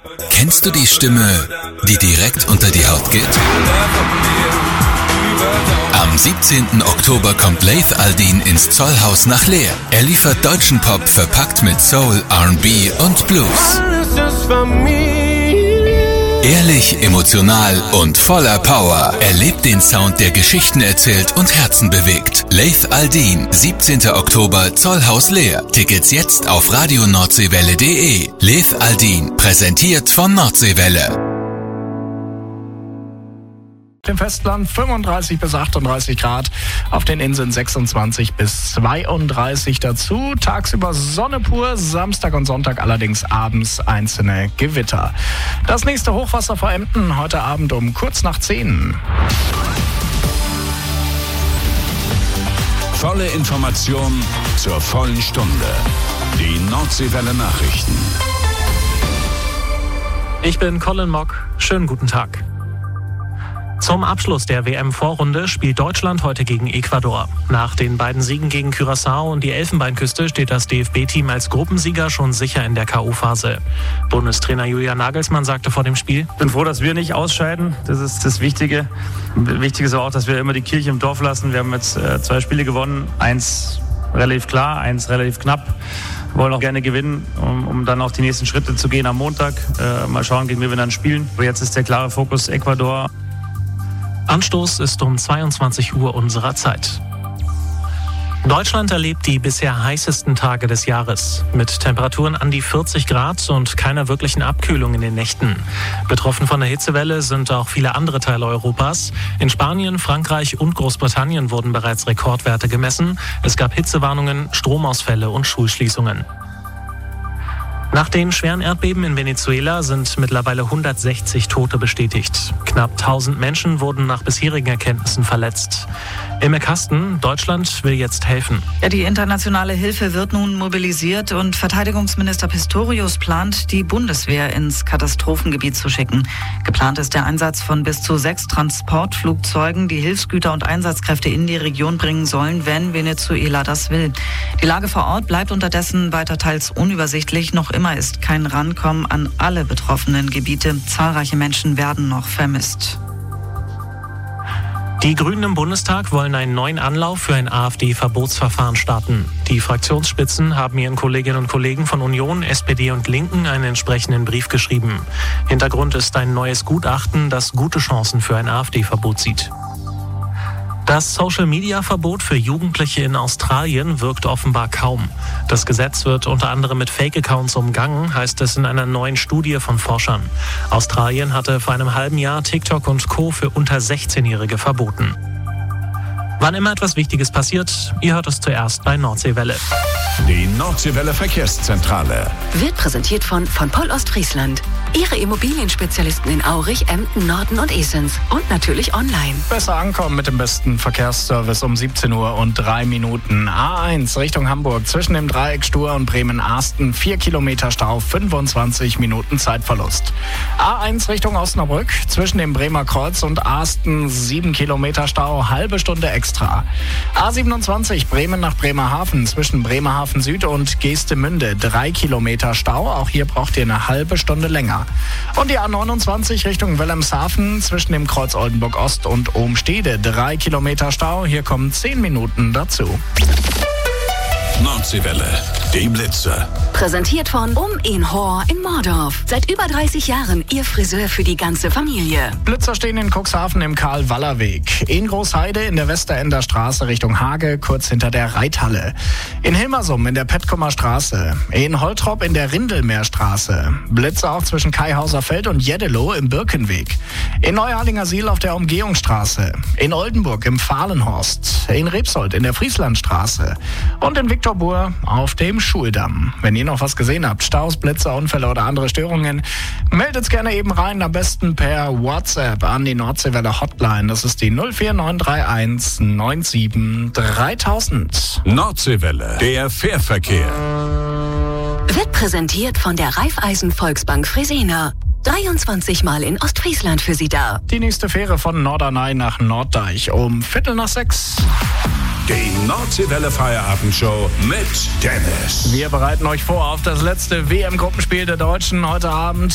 Kennst du die Stimme, die direkt unter die Haut geht? Am 17. Oktober kommt Laith Al-Deen ins Zollhaus nach Leer. Er liefert deutschen Pop verpackt mit Soul, R&B und Blues. Ehrlich, emotional und voller Power. Erlebt den Sound, der Geschichten erzählt und Herzen bewegt. Laith Al-Deen, 17. Oktober, Zollhaus Leer. Tickets jetzt auf radionordseewelle.de. Laith Al-Deen, präsentiert von Nordseewelle. Im Festland 35 bis 38 Grad, auf den Inseln 26 bis 32 dazu. Tagsüber Sonne pur, Samstag und Sonntag allerdings abends einzelne Gewitter. Das nächste Hochwasser vor Emden heute Abend um kurz nach 10. Volle Information zur vollen Stunde. Die Nordseewelle Nachrichten. Ich bin Colin Mock. Schönen guten Tag. Zum Abschluss der WM-Vorrunde spielt Deutschland heute gegen Ecuador. Nach den beiden Siegen gegen Curaçao und die Elfenbeinküste steht das DFB-Team als Gruppensieger schon sicher in der K.O.-Phase. Bundestrainer Julian Nagelsmann sagte vor dem Spiel: Ich bin froh, dass wir nicht ausscheiden. Das ist das Wichtige. Wichtig ist auch, dass wir immer die Kirche im Dorf lassen. Wir haben jetzt 2 Spiele gewonnen. 1 relativ klar, 1 relativ knapp. Wir wollen auch gerne gewinnen, um dann auch die nächsten Schritte zu gehen am Montag. Mal schauen, gegen wen wir dann spielen. Aber jetzt ist der klare Fokus Ecuador. Anstoß ist um 22 Uhr unserer Zeit. Deutschland erlebt die bisher heißesten Tage des Jahres. Mit Temperaturen an die 40 Grad und keiner wirklichen Abkühlung in den Nächten. Betroffen von der Hitzewelle sind auch viele andere Teile Europas. In Spanien, Frankreich und Großbritannien wurden bereits Rekordwerte gemessen. Es gab Hitzewarnungen, Stromausfälle und Schulschließungen. Nach den schweren Erdbeben in Venezuela sind mittlerweile 160 Tote bestätigt. Knapp 1000 Menschen wurden nach bisherigen Erkenntnissen verletzt. Imme Kasten, Deutschland will jetzt helfen. Ja, die internationale Hilfe wird nun mobilisiert und Verteidigungsminister Pistorius plant, die Bundeswehr ins Katastrophengebiet zu schicken. Geplant ist der Einsatz von bis zu 6 Transportflugzeugen, die Hilfsgüter und Einsatzkräfte in die Region bringen sollen, wenn Venezuela das will. Die Lage vor Ort bleibt unterdessen weiter teils unübersichtlich. Noch immer ist kein Rankommen an alle betroffenen Gebiete. Zahlreiche Menschen werden noch vermisst. Die Grünen im Bundestag wollen einen neuen Anlauf für ein AfD-Verbotsverfahren starten. Die Fraktionsspitzen haben ihren Kolleginnen und Kollegen von Union, SPD und Linken einen entsprechenden Brief geschrieben. Hintergrund ist ein neues Gutachten, das gute Chancen für ein AfD-Verbot sieht. Das Social-Media-Verbot für Jugendliche in Australien wirkt offenbar kaum. Das Gesetz wird unter anderem mit Fake-Accounts umgangen, heißt es in einer neuen Studie von Forschern. Australien hatte vor einem halben Jahr TikTok und Co. für unter 16-Jährige verboten. Wann immer etwas Wichtiges passiert, ihr hört es zuerst bei Nordseewelle. Die Nordseewelle Verkehrszentrale wird präsentiert von Poll Ostfriesland. Ihre Immobilienspezialisten in Aurich, Emden, Norden und Esens. Und natürlich online. Besser ankommen mit dem besten Verkehrsservice um 17 Uhr und 3 Minuten. A1 Richtung Hamburg zwischen dem Dreieck Stur und Bremen-Arsten. 4 Kilometer Stau, 25 Minuten Zeitverlust. A1 Richtung Osnabrück zwischen dem Bremer Kreuz und Arsten. 7 Kilometer Stau, halbe Stunde extra. A27 Bremen nach Bremerhaven zwischen Bremerhaven Süd und Geestemünde. 3 Kilometer Stau, auch hier braucht ihr eine halbe Stunde länger. Und die A29 Richtung Wilhelmshaven zwischen dem Kreuz Oldenburg Ost und Ohmstede. 3 Kilometer Stau, hier kommen 10 Minuten dazu. Nordseewelle, die Blitze. Präsentiert von in Hor in Mordorf. Seit über 30 Jahren Ihr Friseur für die ganze Familie. Blitzer stehen in Cuxhaven im Karl-Waller-Weg. In Großheide in der Westerender Straße Richtung Hage, kurz hinter der Reithalle. In Hilmersum in der Petkomer Straße. In Holtrop in der Rindelmeerstraße. Blitzer auch zwischen Kaihauser Feld und Jeddelo im Birkenweg. In Neuharlinger Siel auf der Umgehungsstraße. In Oldenburg im Fahlenhorst. In Rebsold in der Frieslandstraße. Und in Viktorbur auf dem Schuldamm. Wenn ihr noch was gesehen habt, Staus, Blitzer, Unfälle oder andere Störungen, meldet's gerne eben rein, am besten per WhatsApp an die Nordseewelle Hotline. Das ist die 04931 97 3000. Nordseewelle, der Fährverkehr. Wird präsentiert von der Raiffeisen Volksbank Fresenier. 23 Mal in Ostfriesland für Sie da. Die nächste Fähre von Norderney nach Norddeich um 5:45. Die Nordseewelle Feierabendshow mit Dennis. Wir bereiten euch vor auf das letzte WM-Gruppenspiel der Deutschen heute Abend.